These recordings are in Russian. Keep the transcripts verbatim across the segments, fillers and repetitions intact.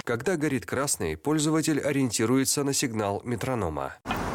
Когда горит красный, пользователь ориентируется на сигнал метронома.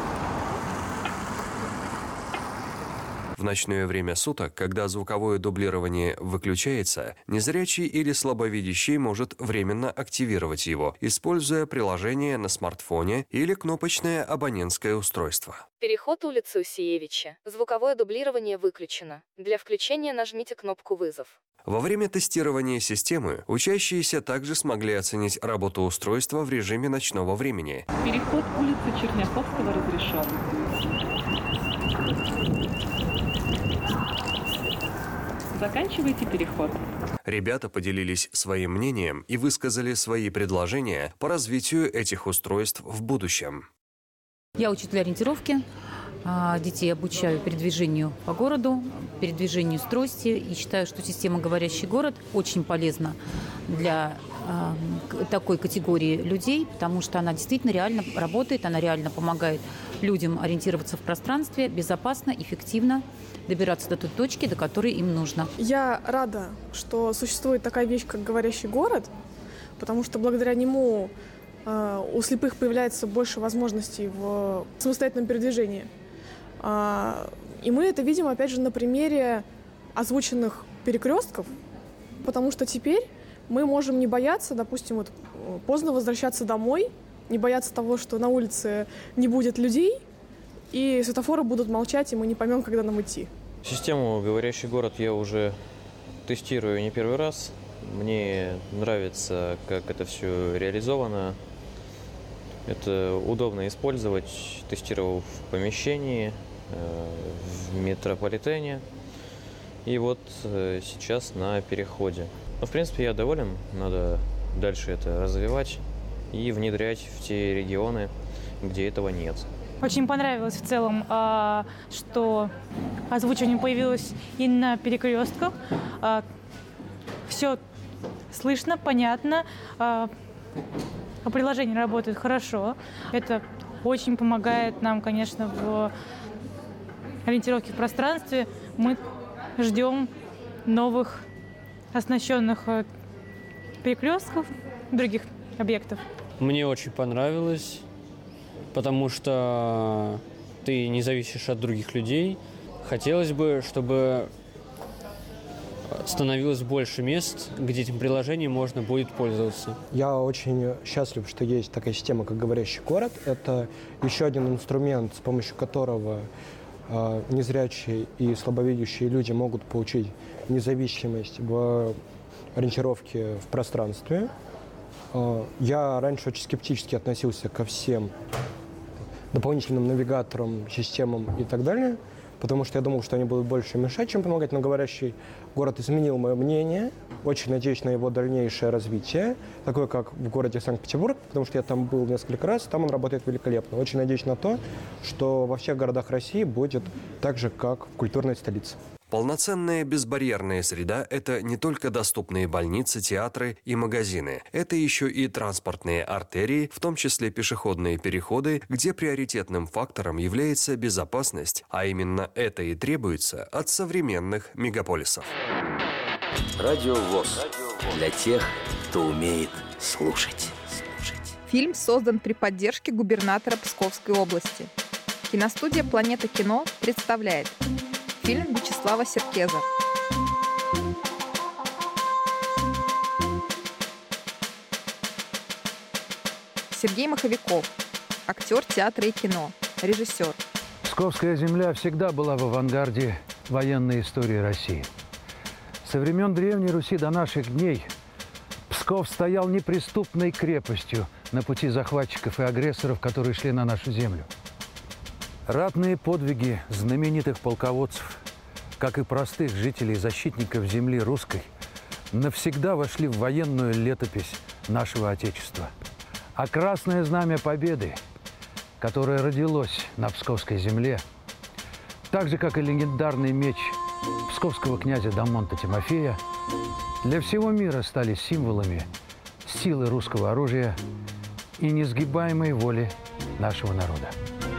В ночное время суток, когда звуковое дублирование выключается, незрячий или слабовидящий может временно активировать его, используя приложение на смартфоне или кнопочное абонентское устройство. Переход улицы Усиевича. Звуковое дублирование выключено. Для включения нажмите кнопку «Вызов». Во время тестирования системы учащиеся также смогли оценить работу устройства в режиме ночного времени. Переход улицы Черняховского разрешен. Заканчивайте переход. Ребята поделились своим мнением и высказали свои предложения по развитию этих устройств в будущем. Я учитель ориентировки. Детей обучаю передвижению по городу, передвижению с трости. И считаю, что система «Говорящий город» очень полезна для э, такой категории людей, потому что она действительно реально работает, она реально помогает людям ориентироваться в пространстве безопасно, эффективно, добираться до той точки, до которой им нужно. Я рада, что существует такая вещь, как «Говорящий город», потому что благодаря нему э, у слепых появляется больше возможностей в самостоятельном передвижении. И мы это видим, опять же, на примере озвученных перекрестков, потому что теперь мы можем не бояться, допустим, вот, поздно возвращаться домой, не бояться того, что на улице не будет людей, и светофоры будут молчать, и мы не поймем, когда нам идти. Систему «Говорящий город» я уже тестирую не первый раз. Мне нравится, как это все реализовано. Это удобно использовать. Тестировал в помещении, в метрополитене. И вот сейчас на переходе. Но, в принципе, я доволен. Надо дальше это развивать и внедрять в те регионы, где этого нет. Очень понравилось в целом, что озвучивание появилось и на перекрестках. Все слышно, понятно. Приложение работает хорошо. Это очень помогает нам, конечно, в ориентировке в пространстве. Мы ждем новых оснащенных перекрестков, других объектов. Мне очень понравилось, потому что ты не зависишь от других людей. Хотелось бы, чтобы становилось больше мест, где этим приложением можно будет пользоваться. Я очень счастлив, что есть такая система, как «Говорящий город». Это еще один инструмент, с помощью которого э, незрячие и слабовидящие люди могут получить независимость в ориентировке в пространстве. Э, я раньше очень скептически относился ко всем дополнительным навигаторам, системам и так далее, потому что я думал, что они будут больше мешать, чем помогать, но «Говорящий город» изменил мое мнение. Очень надеюсь на его дальнейшее развитие, такое как в городе Санкт-Петербург, потому что я там был несколько раз, там он работает великолепно. Очень надеюсь на то, что во всех городах России будет так же, как в культурной столице. Полноценная безбарьерная среда – это не только доступные больницы, театры и магазины. Это еще и транспортные артерии, в том числе пешеходные переходы, где приоритетным фактором является безопасность, а именно это и требуется от современных мегаполисов. Радио ВОС. Для тех, кто умеет слушать. Фильм создан при поддержке губернатора Псковской области. Киностудия «Планета кино» представляет фильм Вячеслава Серкеза. Сергей Маховиков, актер театра и кино, режиссер. Псковская земля всегда была в авангарде военной истории России. Со времен Древней Руси до наших дней Псков стоял неприступной крепостью на пути захватчиков и агрессоров, которые шли на нашу землю. Ратные подвиги знаменитых полководцев, как и простых жителей и защитников земли русской, навсегда вошли в военную летопись нашего Отечества. А Красное Знамя Победы, которое родилось на Псковской земле, так же, как и легендарный меч псковского князя Дамонта Тимофея, для всего мира стали символами силы русского оружия и несгибаемой воли нашего народа.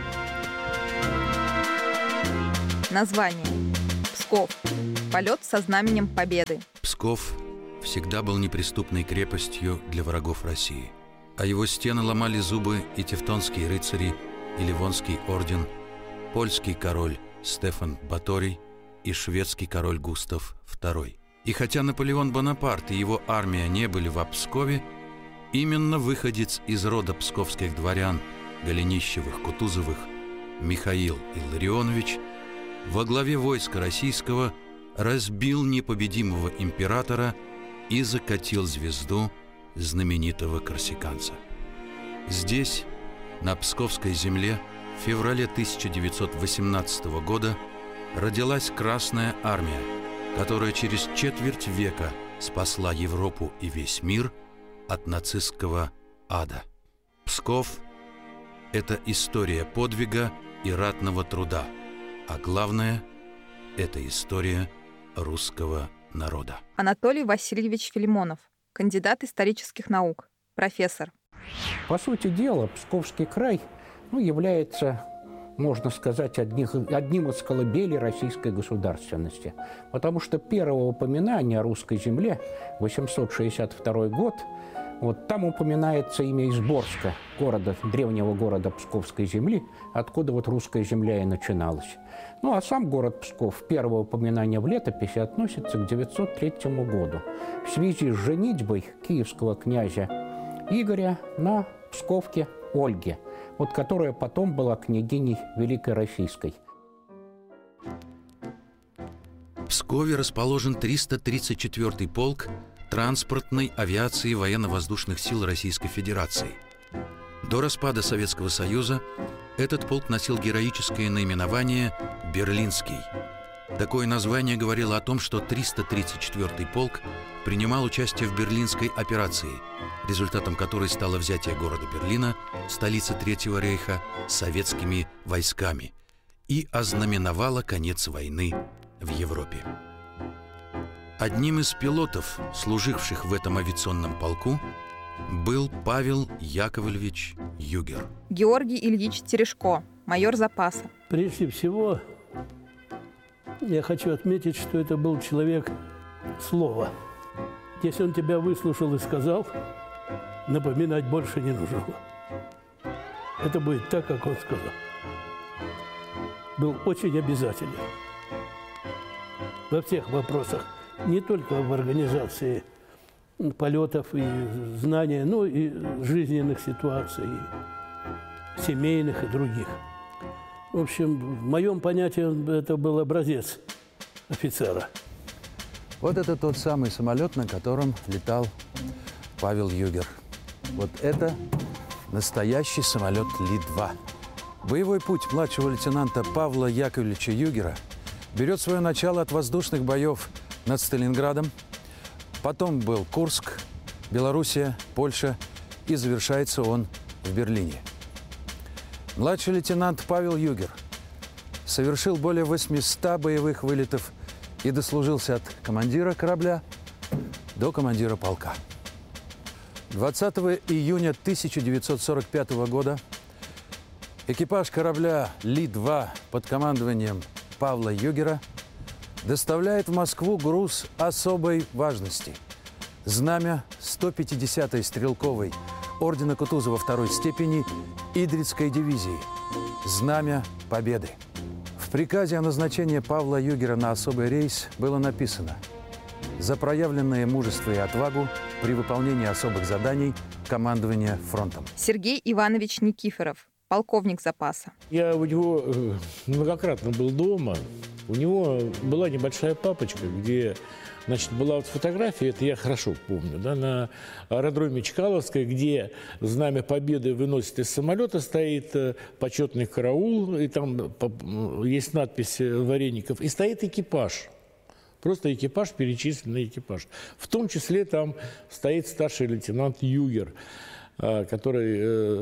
Название. Псков. Полет со знаменем Победы. Псков всегда был неприступной крепостью для врагов России. А его стены ломали зубы и тевтонские рыцари, и Ливонский орден, польский король Стефан Баторий и шведский король Густав второй. И хотя Наполеон Бонапарт и его армия не были в Пскове, именно выходец из рода псковских дворян Голенищевых, Кутузовых Михаил Илларионович во главе войска российского разбил непобедимого императора и закатил звезду знаменитого корсиканца. Здесь, на Псковской земле, в феврале тысяча девятьсот восемнадцатого года родилась Красная Армия, которая через четверть века спасла Европу и весь мир от нацистского ада. Псков – это история подвига и ратного труда, а главное – это история русского народа. Анатолий Васильевич Филимонов, кандидат исторических наук, профессор. По сути дела, Псковский край ну, является, можно сказать, одних, одним из колыбелей российской государственности. Потому что первое упоминание о русской земле, восемьсот шестьдесят второй год, вот там упоминается имя Изборска, города, древнего города Псковской земли, откуда вот русская земля и начиналась. Ну а сам город Псков, первое упоминание в летописи относится к девятьсот третьему году в связи с женитьбой киевского князя Игоря на псковке Ольге, вот которая потом была княгиней Великой Российской. В Пскове расположен триста тридцать четвёртый полк транспортной авиации военно-воздушных сил Российской Федерации. До распада Советского Союза этот полк носил героическое наименование «Берлинский». Такое название говорило о том, что триста тридцать четвёртый полк принимал участие в Берлинской операции, результатом которой стало взятие города Берлина, столицы Третьего рейха, советскими войсками и ознаменовало конец войны в Европе. Одним из пилотов, служивших в этом авиационном полку, был Павел Яковлевич Югер. Георгий Ильич Терешко, майор запаса. Прежде всего, я хочу отметить, что это был человек слова. Если он тебя выслушал и сказал, напоминать больше не нужно. Это будет так, как он сказал. Был очень обязателен во всех вопросах. Не только в организации полетов и знания, но и жизненных ситуаций, семейных и других. В общем, в моем понятии это был образец офицера. Вот это тот самый самолет, на котором летал Павел Югер. Вот это настоящий самолет Ли два. Боевой путь младшего лейтенанта Павла Яковлевича Югера берет свое начало от воздушных боев над Сталинградом, потом был Курск, Белоруссия, Польша, и завершается он в Берлине. Младший лейтенант Павел Югер совершил более восьмисот боевых вылетов и дослужился от командира корабля до командира полка. двадцатого июня тысяча девятьсот сорок пятого года экипаж корабля Ли два под командованием Павла Югера доставляет в Москву груз особой важности – знамя сто пятидесятой стрелковой ордена Кутузова второй степени Идрицкой дивизии, знамя Победы. В приказе о назначении Павла Югера на особый рейс было написано: «За проявленное мужество и отвагу при выполнении особых заданий командования фронтом». Сергей Иванович Никифоров, полковник запаса. Я у него многократно был дома. У него была небольшая папочка, где, значит, была вот фотография, это я хорошо помню, да, на аэродроме Чкаловской, где знамя Победы выносит из самолета, стоит почетный караул, и там есть надпись Вареников, и стоит экипаж. Просто экипаж, перечисленный экипаж. В том числе там стоит старший лейтенант Югер, который,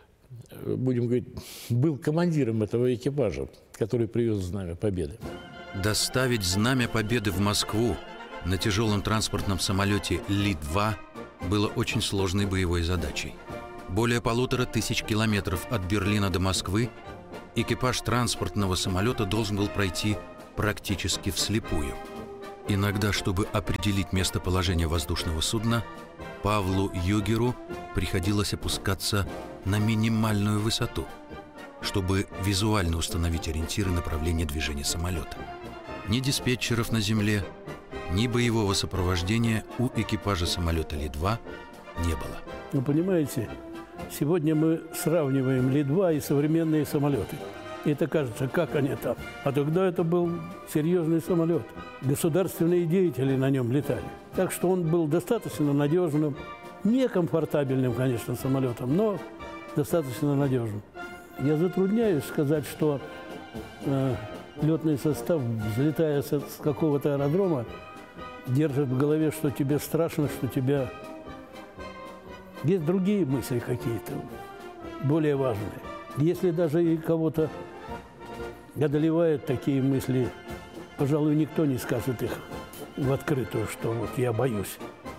будем говорить, был командиром этого экипажа, который привез знамя Победы. Доставить знамя Победы в Москву на тяжелом транспортном самолете Ли два было очень сложной боевой задачей. Более полутора тысяч километров от Берлина до Москвы экипаж транспортного самолета должен был пройти практически вслепую. Иногда, чтобы определить местоположение воздушного судна, Павлу Югеру приходилось опускаться на минимальную высоту, чтобы визуально установить ориентиры направления движения самолета. Ни диспетчеров на земле, ни боевого сопровождения у экипажа самолета Ли два не было. Вы понимаете, сегодня мы сравниваем Ли два и современные самолеты. И это кажется, как они там. А тогда это был серьезный самолет. Государственные деятели на нем летали. Так что он был достаточно надежным, некомфортабельным, конечно, самолетом, но достаточно надежным. Я затрудняюсь сказать, что э, летный состав, взлетая с, с какого-то аэродрома, держит в голове, что тебе страшно, что тебя... Есть другие мысли какие-то, более важные. Если даже и кого-то одолевают такие мысли, пожалуй, никто не скажет их в открытую, что вот я боюсь.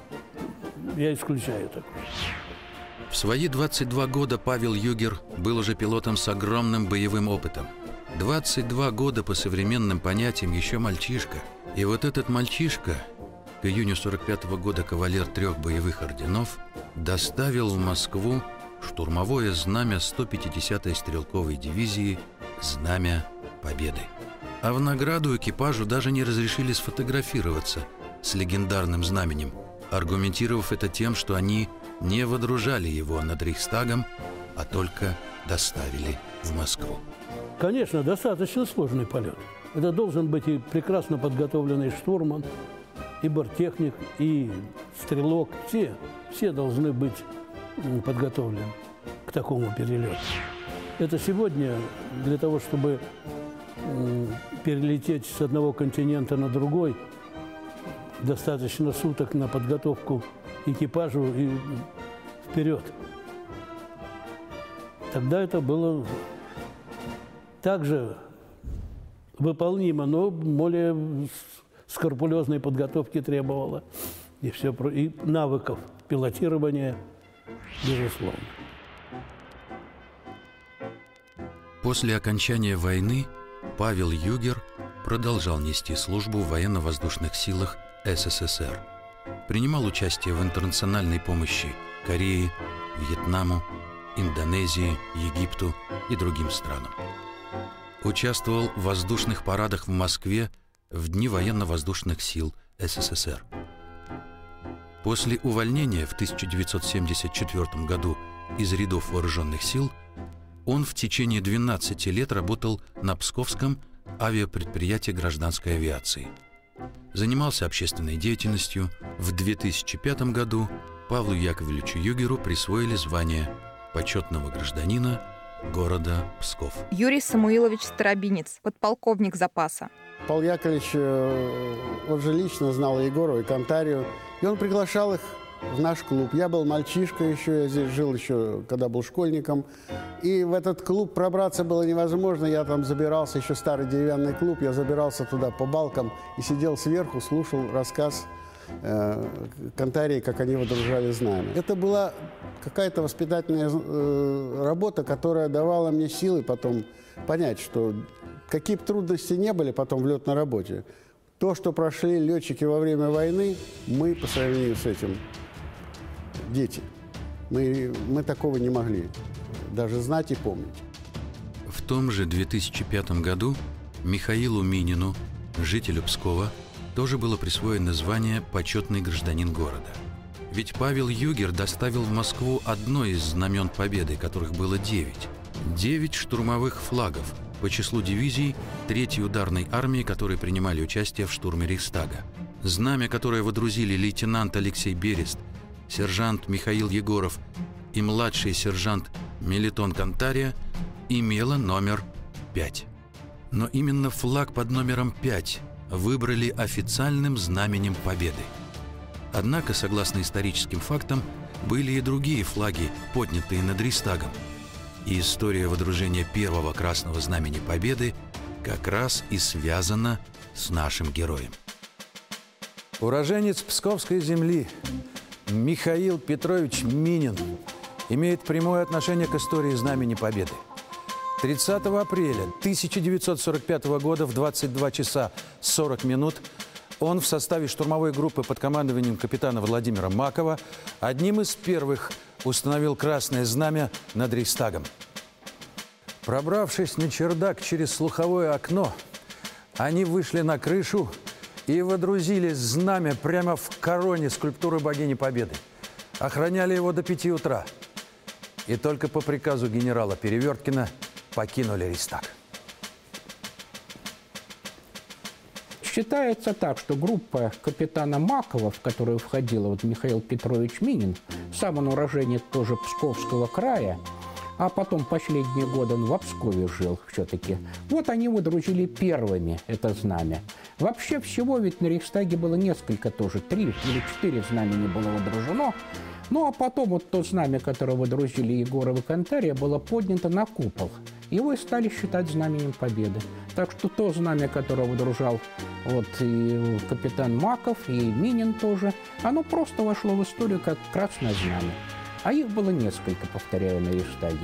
Я исключаю такое. В свои двадцать два года Павел Югер был уже пилотом с огромным боевым опытом. двадцать два года по современным понятиям еще мальчишка. И вот этот мальчишка, к июню сорок пятого года кавалер трех боевых орденов, доставил в Москву штурмовое знамя сто пятидесятой стрелковой дивизии «Знамя Победы». А в награду экипажу даже не разрешили сфотографироваться с легендарным знаменем, аргументировав это тем, что они не водружали его над Рейхстагом, а только доставили в Москву. Конечно, достаточно сложный полет. Это должен быть и прекрасно подготовленный штурман, и борттехник, и стрелок. Все, все должны быть подготовлены к такому перелету. Это сегодня для того, чтобы перелететь с одного континента на другой, достаточно суток на подготовку экипажу и вперед. Тогда это было также выполнимо, но более скрупулезной подготовки требовало. И все, и навыков пилотирования, безусловно. После окончания войны Павел Югер продолжал нести службу в военно-воздушных силах СССР. Принимал участие в интернациональной помощи Корее, Вьетнаму, Индонезии, Египту и другим странам. Участвовал в воздушных парадах в Москве в дни военно-воздушных сил СССР. После увольнения в тысяча девятьсот семьдесят четвёртом году из рядов вооруженных сил он в течение двенадцати лет работал на Псковском авиапредприятии гражданской авиации. Занимался общественной деятельностью. В две тысячи пятом году Павлу Яковлевичу Югеру присвоили звание почетного гражданина города Псков. Юрий Самуилович Старобинец, подполковник запаса. Павел Яковлевич, он же лично знал Егору и Кантарию, и он приглашал их в наш клуб. Я был мальчишка еще, я здесь жил еще, когда был школьником. И в этот клуб пробраться было невозможно. Я там забирался, еще старый деревянный клуб, я забирался туда по балкам и сидел сверху, слушал рассказ э, Кантарии, как они водружали знамя. Это была какая-то воспитательная э, работа, которая давала мне силы потом понять, что какие бы трудности не были потом в летной работе, то, что прошли летчики во время войны, мы по сравнению с этим дети. Мы, мы такого не могли даже знать и помнить. В том же две тысячи пятом году Михаилу Минину, жителю Пскова, тоже было присвоено звание «Почетный гражданин города». Ведь Павел Югер доставил в Москву одно из знамен Победы, которых было девять. Девять штурмовых флагов по числу дивизий третьей ударной армии, которые принимали участие в штурме Рейхстага. Знамя, которое водрузили лейтенант Алексей Берест, сержант Михаил Егоров и младший сержант Мелитон Кантария, имело номер пять. Но именно флаг под номером пять выбрали официальным знаменем Победы. Однако, согласно историческим фактам, были и другие флаги, поднятые над Рейхстагом. И история водружения первого красного знамени Победы как раз и связана с нашим героем. Уроженец Псковской земли Михаил Петрович Минин имеет прямое отношение к истории Знамени Победы. тридцатого апреля тысяча девятьсот сорок пятого года в двадцать два часа сорок минут Он в составе штурмовой группы под командованием капитана Владимира Макова одним из первых установил красное знамя над Рейхстагом. Пробравшись на чердак через слуховое окно, они вышли на крышу и водрузили знамя прямо в короне скульптуры богини Победы. Охраняли его до пяти утра. И только по приказу генерала Переверткина покинули Рейхстаг. Считается так, что группа капитана Макова, в которую входила вот Михаил Петрович Минин, сам он уроженец тоже Псковского края, а потом последние годы он в Пскове жил все-таки. Вот они выдрузили первыми это знамя. Вообще всего ведь на Рейхстаге было несколько тоже, три или четыре знамени было выдружено. Ну а потом вот то знамя, которое выдрузили Егоров и Кантария, было поднято на купол. Его и стали считать знаменем Победы. Так что то знамя, которое выдружал вот и капитан Маков, и Минин тоже, оно просто вошло в историю как красное знамя. А их было несколько, повторяю, на Рейхстаге.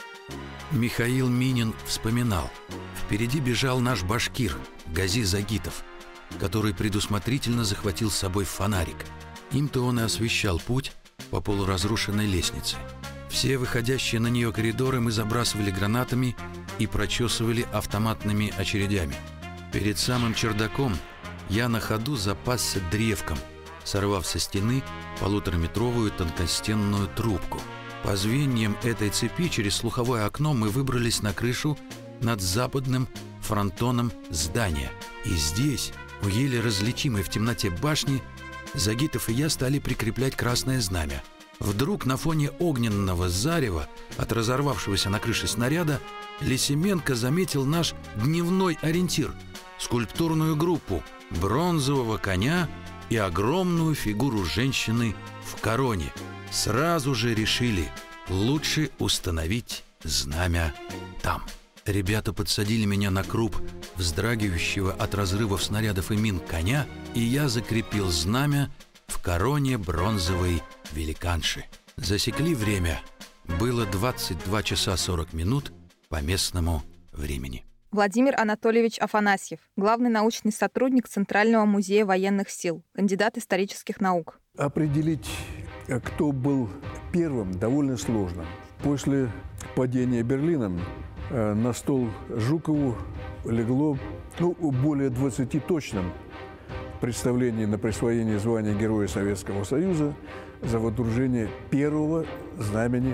Михаил Минин вспоминал. Впереди бежал наш башкир Гази Загитов, который предусмотрительно захватил с собой фонарик. Им-то он и освещал путь по полуразрушенной лестнице. Все выходящие на нее коридоры мы забрасывали гранатами и прочесывали автоматными очередями. Перед самым чердаком я на ходу запасся древком, сорвав со стены полутораметровую тонкостенную трубку. По звеньям этой цепи через слуховое окно мы выбрались на крышу над западным фронтоном здания. И здесь, у еле различимой в темноте башни, Загитов и я стали прикреплять красное знамя. Вдруг на фоне огненного зарева от разорвавшегося на крыше снаряда Лисименко заметил наш дневной ориентир – скульптурную группу бронзового коня и огромную фигуру женщины в короне. Сразу же решили – лучше установить знамя там. Ребята подсадили меня на круп вздрагивающего от разрывов снарядов и мин коня, и я закрепил знамя в короне бронзовой великанши. Засекли время. Было двадцать два часа сорок минут по местному времени. Владимир Анатольевич Афанасьев, главный научный сотрудник Центрального музея военных сил, кандидат исторических наук. Определить, кто был первым, довольно сложно. После падения Берлина на стол Жукову легло ну, более двадцати точным представлений на присвоение звания Героя Советского Союза за водружение первого знамени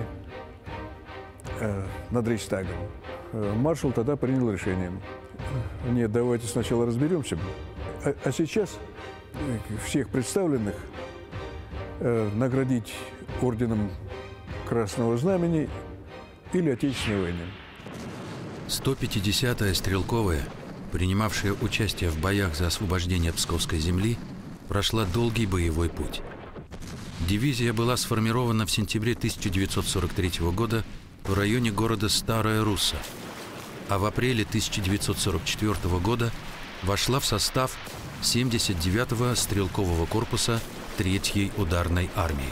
э, над Рейхстагом. Маршал тогда принял решение. Нет, давайте сначала разберемся. А, а сейчас всех представленных э, наградить орденом Красного Знамени или Отечественной войны. сто пятидесятая стрелковая, принимавшая участие в боях за освобождение Псковской земли, прошла долгий боевой путь. Дивизия была сформирована в сентябре тысяча девятьсот сорок третьего года в районе города Старая Русса, а в апреле тысяча девятьсот сорок четвёртого года вошла в состав семьдесят девятого стрелкового корпуса третьей ударной армии.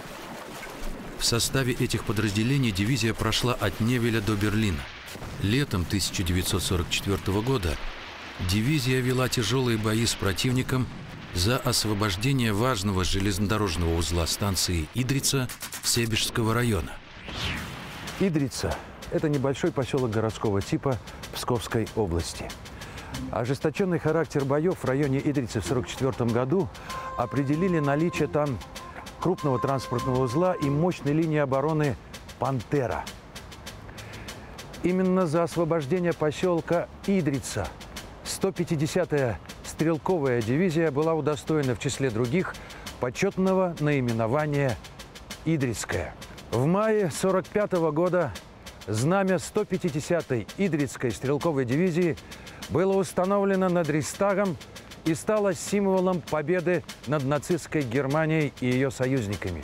В составе этих подразделений дивизия прошла от Невеля до Берлина. Летом тысяча девятьсот сорок четвёртого года дивизия вела тяжелые бои с противником за освобождение важного железнодорожного узла станции Идрица Себежского района. Идрица – это небольшой поселок городского типа Псковской области. Ожесточенный характер боев в районе Идрицы в сорок четвёртом году определили наличие там крупного транспортного узла и мощной линии обороны «Пантера». Именно за освобождение поселка Идрица сто пятидесятая стрелковая дивизия была удостоена в числе других почетного наименования «Идрицкая». В мае сорок пятого года знамя сто пятидесятой Идрицкой стрелковой дивизии было установлено над Рейхстагом и стало символом победы над нацистской Германией и ее союзниками.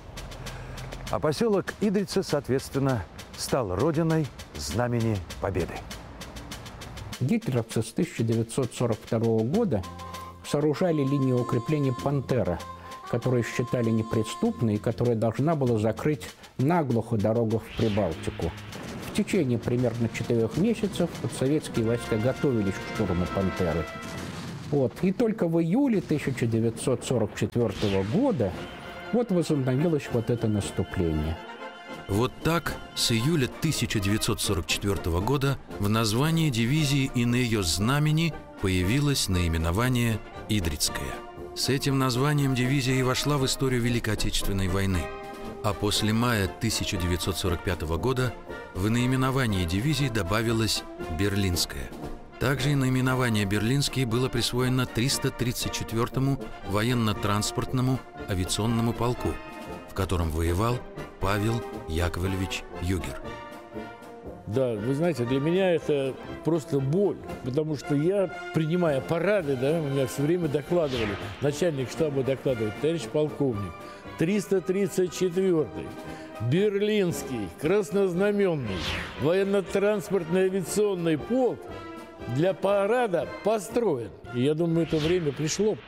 А поселок Идрица, соответственно, стал родиной Знамени Победы. Гитлеровцы с тысяча девятьсот сорок второго года сооружали линию укрепления «Пантера», которую считали неприступной и которая должна была закрыть наглухо дорогу в Прибалтику. В течение примерно четырех месяцев советские войска готовились к штурму «Пантеры». Вот. И только в июле тысяча девятьсот сорок четвёртого года вот возобновилось вот это наступление. Вот так с июля тысяча девятьсот сорок четвёртого года в названии дивизии и на ее знамени появилось наименование «Идрицкая». С этим названием дивизия и вошла в историю Великой Отечественной войны. А после мая тысяча девятьсот сорок пятого года в наименовании дивизии добавилось «Берлинская». Также и наименование «Берлинский» было присвоено триста тридцать четвёртому военно-транспортному авиационному полку, в котором воевал Павел Яковлевич Югер. Да, вы знаете, для меня это просто боль, потому что я, принимая парады, да, у меня все время докладывали, начальник штаба докладывает: товарищ полковник, триста тридцать четвёртый Берлинский краснознаменный военно-транспортный авиационный полк для парада построен. И я думаю, это время пришло.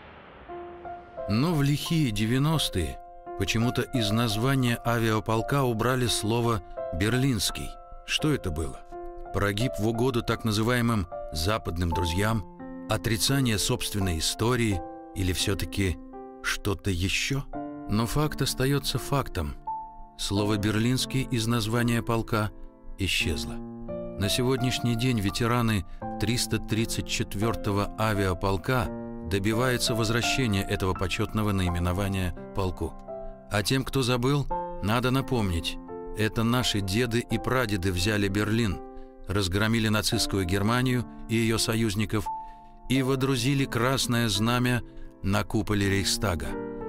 Но в лихие девяностые почему-то из названия авиаполка убрали слово «Берлинский». Что это было? Прогиб в угоду так называемым «западным друзьям», отрицание собственной истории или все-таки что-то еще? Но факт остается фактом. Слово «Берлинский» из названия полка исчезло. На сегодняшний день ветераны триста тридцать четвёртого авиаполка добиваются возвращения этого почетного наименования полку. А тем, кто забыл, надо напомнить: это наши деды и прадеды взяли Берлин, разгромили нацистскую Германию и ее союзников и водрузили красное знамя на куполе Рейхстага.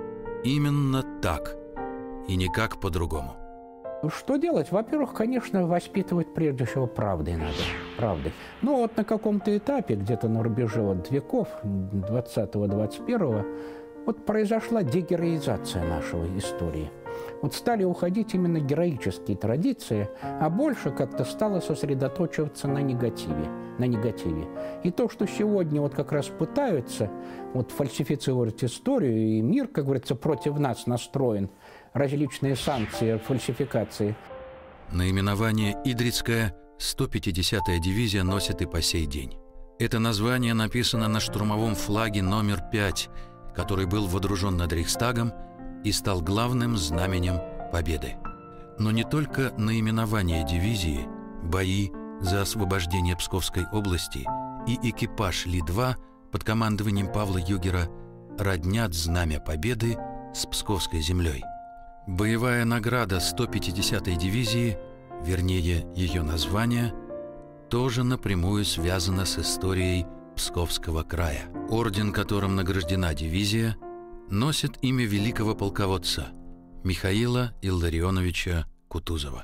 Именно так и никак по-другому. Что делать? Во-первых, конечно, воспитывать прежде всего правдой надо. Правдой. Но вот на каком-то этапе, где-то на рубеже вот веков, двадцатого-двадцать первого, вот произошла дегероизация нашего истории. Вот стали уходить именно героические традиции, а больше как-то стало сосредоточиваться на негативе. На негативе. И то, что сегодня вот как раз пытаются вот фальсифицировать историю, и мир, как говорится, против нас настроен, различные санкции, фальсификации. Наименование «Идрицкая» сто пятидесятая дивизия носит и по сей день. Это название написано на штурмовом флаге номер пять, который был водружен над Рейхстагом и стал главным знаменем победы. Но не только наименование дивизии, бои за освобождение Псковской области и экипаж Ли-два под командованием Павла Югера роднят знамя победы с Псковской землей. Боевая награда сто пятидесятой дивизии, вернее ее название, тоже напрямую связана с историей Псковского края. Орден, которым награждена дивизия, носит имя великого полководца Михаила Илларионовича Кутузова.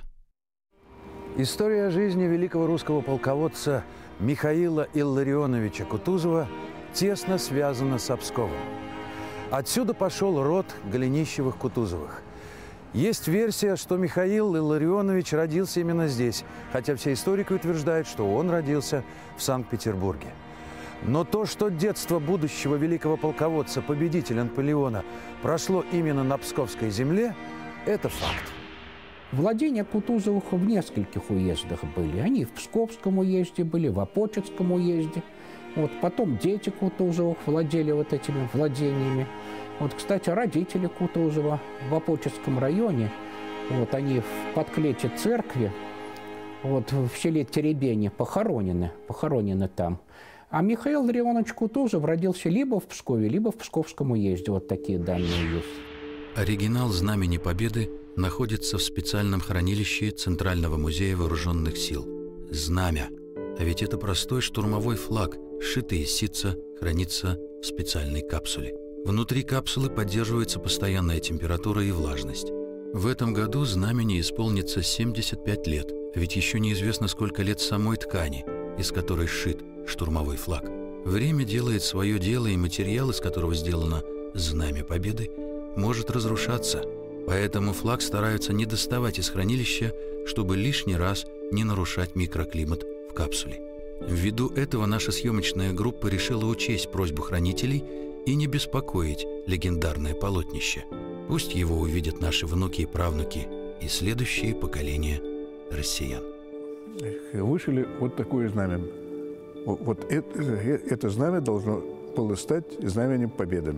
История жизни великого русского полководца Михаила Илларионовича Кутузова тесно связана с Псковом. Отсюда пошел род Голенищевых-Кутузовых. Есть версия, что Михаил Илларионович родился именно здесь, хотя все историки утверждают, что он родился в Санкт-Петербурге. Но то, что детство будущего великого полководца, победителя Наполеона, прошло именно на Псковской земле, это факт. Владения Кутузовых в нескольких уездах были. Они в Псковском уезде были, в Опочецком уезде. Вот, потом дети Кутузовых владели вот этими владениями. Вот, кстати, родители Кутузова в Опочецком районе, вот, они в подклете церкви, вот, в селе Теребени, похоронены, похоронены там. А Михаил Илларионович Кутузов родился либо в Пскове, либо в Псковском уезде. Вот такие данные есть. Оригинал Знамени Победы находится в специальном хранилище Центрального музея вооруженных сил. Знамя. А ведь это простой штурмовой флаг, сшитый из ситца, хранится в специальной капсуле. Внутри капсулы поддерживается постоянная температура и влажность. В этом году знамени исполнится семьдесят пять лет, ведь еще неизвестно, сколько лет самой ткани, из которой сшит штурмовой флаг. Время делает свое дело, и материал, из которого сделано Знамя Победы, может разрушаться. Поэтому флаг стараются не доставать из хранилища, чтобы лишний раз не нарушать микроклимат в капсуле. Ввиду этого наша съемочная группа решила учесть просьбу хранителей и не беспокоить легендарное полотнище. Пусть его увидят наши внуки и правнуки и следующие поколения россиян. Вышили вот такое знамя. Вот это, это знамя должно полыстать знаменем победы.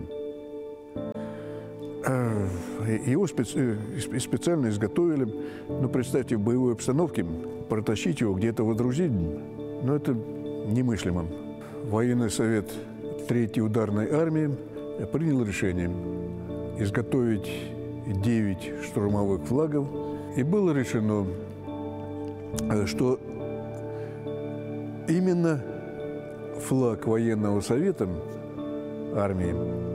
Его специально изготовили, но представьте, в боевой обстановке протащить его, где-то водрузить, ну это немыслимо. Военный совет третьей ударной армии принял решение изготовить девять штурмовых флагов, и было решено, что именно флаг военного совета армии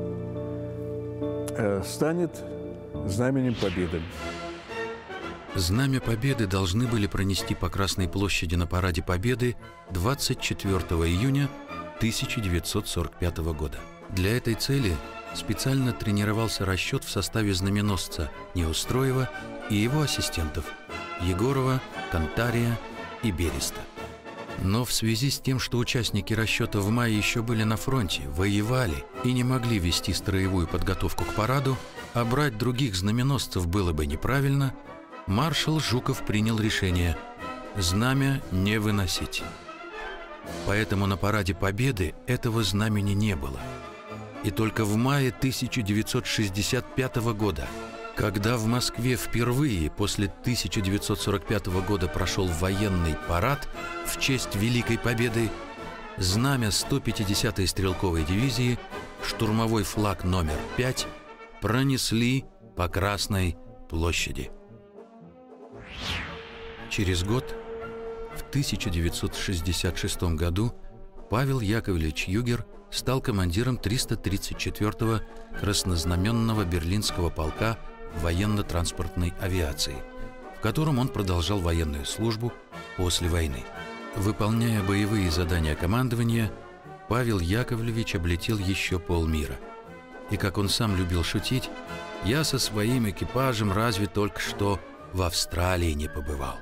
станет знаменем победы. Знамя Победы должны были пронести по Красной площади на Параде Победы двадцать четвёртого июня тысяча девятьсот сорок пятого года. Для этой цели специально тренировался расчет в составе знаменосца Неустроева и его ассистентов Егорова, Кантария и Береста. Но в связи с тем, что участники расчета в мае еще были на фронте, воевали и не могли вести строевую подготовку к параду, а брать других знаменосцев было бы неправильно, маршал Жуков принял решение знамя не выносить. Поэтому на Параде Победы этого знамени не было. И только в мае тысяча девятьсот шестьдесят пятого года, когда в Москве впервые после тысяча девятьсот сорок пятого года прошел военный парад в честь Великой Победы, знамя сто пятидесятой стрелковой дивизии, штурмовой флаг номер пять, пронесли по Красной площади. Через год, в тысяча девятьсот шестьдесят шестом году, Павел Яковлевич Югер стал командиром триста тридцать четвёртого краснознаменного берлинского полка военно-транспортной авиации, в котором он продолжал военную службу после войны. Выполняя боевые задания командования, Павел Яковлевич облетел еще полмира. И, как он сам любил шутить, «Я со своим экипажем разве только что в Австралии не побывал».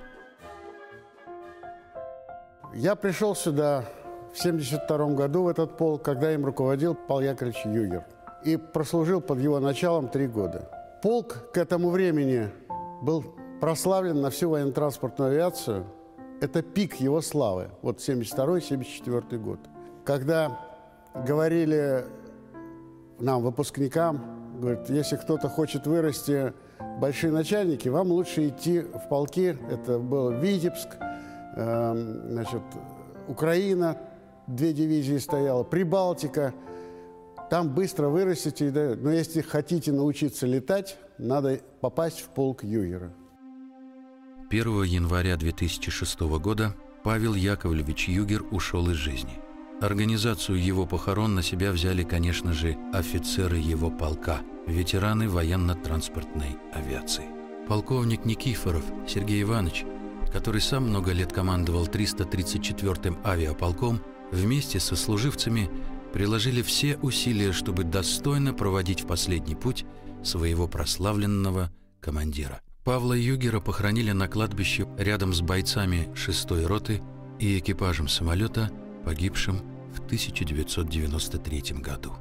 Я пришел сюда в семьдесят втором году в этот полк, когда им руководил Павел Яковлевич Югер, и прослужил под его началом три года. Полк к этому времени был прославлен на всю военно-транспортную авиацию. Это пик его славы, вот семьдесят второй — семьдесят четвёртый год. Когда говорили нам, выпускникам, говорят, если кто-то хочет вырасти большие начальники, вам лучше идти в полки. Это был Витебск, э, значит, Украина, две дивизии стояло, Прибалтика. Там быстро вырастите. Но если хотите научиться летать, надо попасть в полк Югера. первого января две тысячи шестого года Павел Яковлевич Югер ушел из жизни. Организацию его похорон на себя взяли, конечно же, офицеры его полка, ветераны военно-транспортной авиации. Полковник Никифоров Сергей Иванович, который сам много лет командовал триста тридцать четвёртым авиаполком, вместе со служивцами приложили все усилия, чтобы достойно проводить в последний путь своего прославленного командира. Павла Югера похоронили на кладбище рядом с бойцами шестой роты и экипажем самолета, погибшим в тысяча девятьсот девяносто третьем году.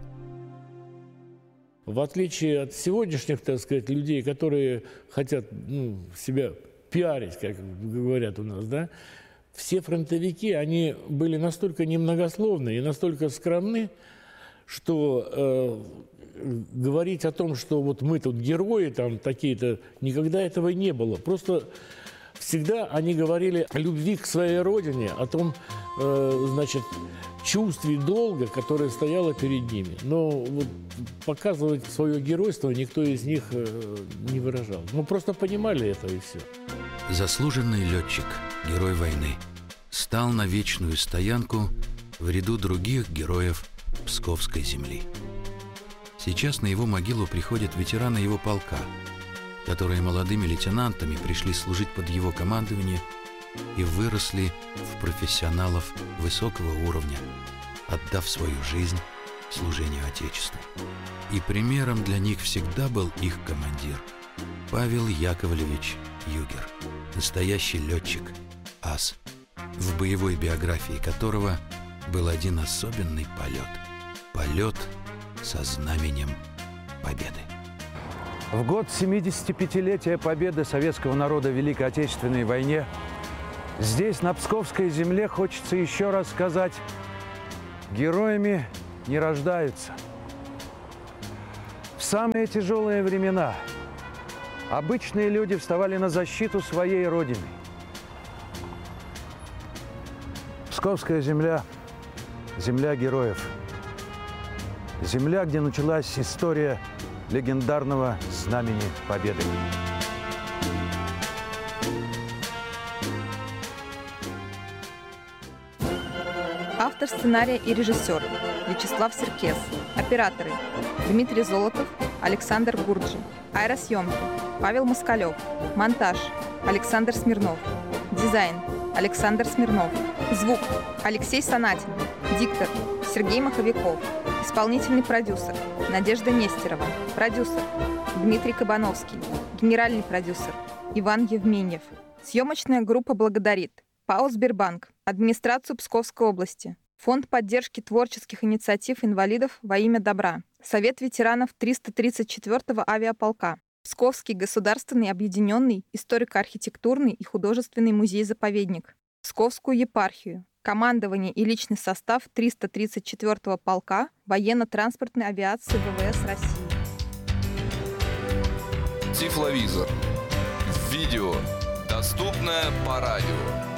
В отличие от сегодняшних, так сказать, людей, которые хотят ну, себя пиарить, как говорят у нас, да, все фронтовики, они были настолько немногословны и настолько скромны, что э, говорить о том, что вот мы тут герои, там такие-то, никогда этого не было. Просто всегда они говорили о любви к своей родине, о том, э, значит, чувстве долга, которое стояло перед ними. Но вот показывать свое геройство никто из них э, не выражал. Ну, просто понимали это и все. Заслуженный летчик, герой войны, стал на вечную стоянку в ряду других героев Псковской земли. Сейчас на его могилу приходят ветераны его полка, которые молодыми лейтенантами пришли служить под его командование и выросли в профессионалов высокого уровня, отдав свою жизнь служению Отечеству. И примером для них всегда был их командир Павел Яковлевич Югер, настоящий летчик, ас, в боевой биографии которого был один особенный полет. Полет со знаменем Победы. В год семидесятипятилетия победы советского народа в Великой Отечественной войне здесь, на Псковской земле, хочется еще раз сказать: героями не рождаются. В самые тяжелые времена обычные люди вставали на защиту своей родины. Псковская земля – земля героев. Земля, где началась история легендарного Знамени Победы. Автор сценария и режиссер Вячеслав Серкез. Операторы Дмитрий Золотов, Александр Гурджи. Аэросъемки Павел Москалев. Монтаж Александр Смирнов. Дизайн Александр Смирнов. Звук Алексей Санатин. Диктор Сергей Маховиков. Исполнительный продюсер Надежда Нестерова. Продюсер Дмитрий Кабановский. Генеральный продюсер Иван Евменьев. Съемочная группа благодарит ПАО «Сбербанк», администрацию Псковской области, Фонд поддержки творческих инициатив инвалидов во имя добра, Совет ветеранов триста тридцать четвёртого авиаполка, Псковский государственный объединенный историко-архитектурный и художественный музей-заповедник, Псковскую епархию, командование и личный состав триста тридцать четвёртого полка военно-транспортной авиации ВВС России. Тифловизор. Видео. Доступно по радио.